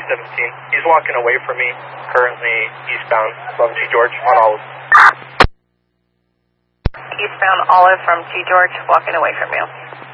17. He's walking away from me, currently eastbound from T. George on Olive. Eastbound Olive from T. George, walking away from you.